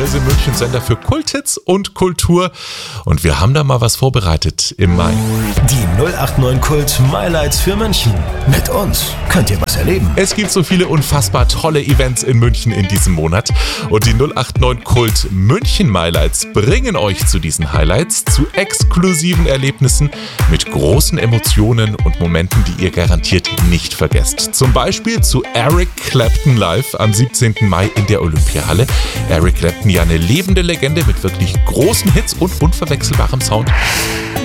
bzw. München Sender für Kulthits und Kultur. Und wir haben da mal was vorbereitet im Mai. Die 089 Kult MyLights für München. Mit uns könnt ihr was erleben. Es gibt so viele unfassbar tolle Events in München in diesem Monat. Und die 089 Kult München MyLights bringen euch zu diesen Highlights, zu exklusiven Erlebnissen mit großen Emotionen und Momenten, die ihr garantiert nicht vergesst. Zum Beispiel zu Eric Clapton live am 17. Mai in der Olympiahalle. Eric Clapton, ja eine lebende Legende mit wirklich großen Hits und unverwechselbarem Sound.